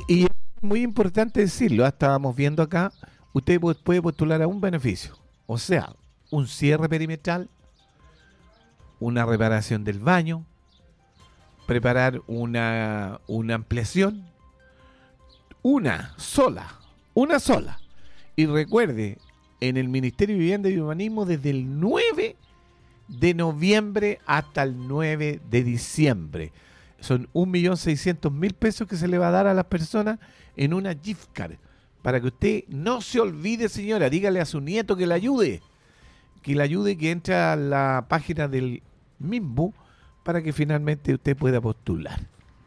Y es muy importante decirlo, estábamos viendo acá, usted puede postular a un beneficio, o sea, un cierre perimetral, una reparación del baño, preparar una ampliación, una sola. Y recuerde, en el Ministerio de Vivienda y Urbanismo desde el 9 de noviembre hasta el 9 de diciembre. Son 1.600.000 pesos que se le va a dar a las personas en una gift card. Para que usted no se olvide, señora, dígale a su nieto que le ayude, que entre a la página del MIMBU para que finalmente usted pueda postular.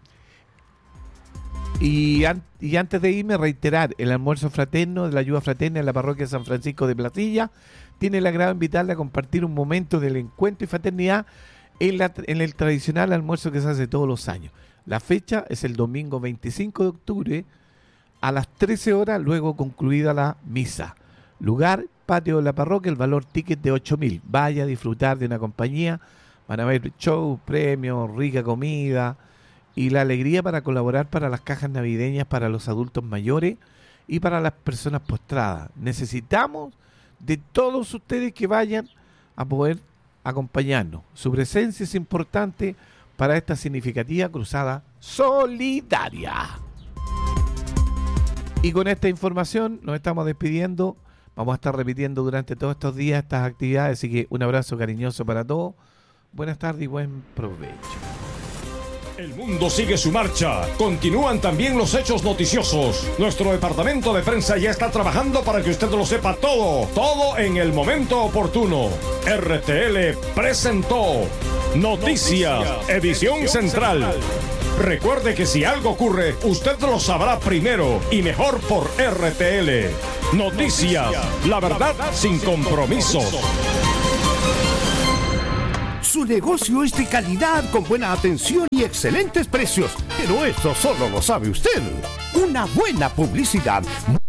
Y antes de irme, reiterar, el almuerzo fraterno de la ayuda fraterna en la parroquia San Francisco de Platilla tiene el agrado de invitarle a compartir un momento del encuentro y fraternidad en el tradicional almuerzo que se hace todos los años. La fecha es el domingo 25 de octubre a las 13 horas, luego concluida la misa. Lugar, patio de la parroquia, el valor ticket de 8.000. Vaya a disfrutar de una compañía, van a ver show, premios, rica comida y la alegría para colaborar para las cajas navideñas para los adultos mayores y para las personas postradas. Necesitamos de todos ustedes que vayan a poder acompañarnos. Su presencia es importante para esta significativa cruzada solidaria. Y con esta información nos estamos despidiendo. Vamos a estar repitiendo durante todos estos días estas actividades, así que un abrazo cariñoso para todos. Buenas tardes y buen provecho. El mundo sigue su marcha. Continúan también los hechos noticiosos. Nuestro departamento de prensa ya está trabajando para que usted lo sepa todo en el momento oportuno. RTL presentó Noticias, edición central. Recuerde que si algo ocurre, usted lo sabrá primero y mejor por RTL. Noticias, la verdad sin compromisos. Su negocio es de calidad, con buena atención y excelentes precios. Pero eso solo lo sabe usted. Una buena publicidad